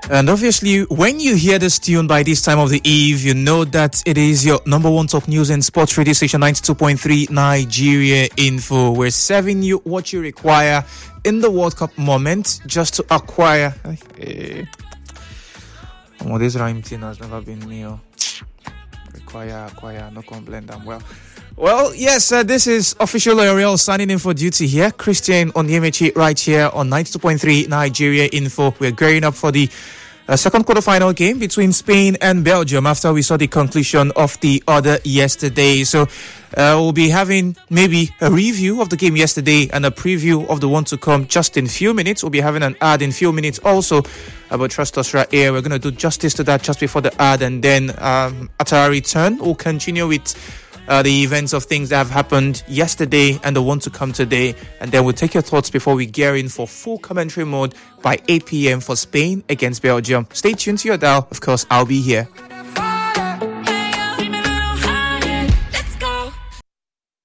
And obviously, when you hear this tune by this time of the eve, you know that it is your number one top news and sports radio station 92.3 Nigeria Info. We're serving you what you require in the World Cup moment just to acquire. Oh, this rhyme thing has never been me. Acquire, no complaint, I'm well. Well, yes, this is official L'Oreal signing in for duty here. Christian Onyemechi right here on 92.3 Nigeria Info. We're gearing up for the second quarterfinal game between Spain and Belgium after we saw the conclusion of the other yesterday. So we'll be having maybe a review of the game yesterday and a preview of the one to come just in few minutes. We'll be having an ad in few minutes also about Trust Us Right Here. We're going to do justice to that just before the ad, and then at our return, we'll continue with the events of things that have happened yesterday and the one to come today, and then we'll take your thoughts before we gear in for full commentary mode by 8 p.m. for Spain against Belgium. Stay tuned to your dial. Of course, I'll be here.